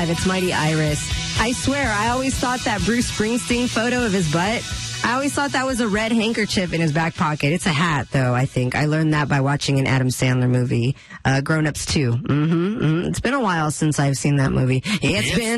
5. It's Mighty Iris. I swear, I always thought that Bruce Springsteen photo of his butt, I always thought that was a red handkerchief in his back pocket. It's a hat, though, I think. I learned that by watching an Adam Sandler movie, Grown Ups 2. It's been a while since I've seen that movie. It's been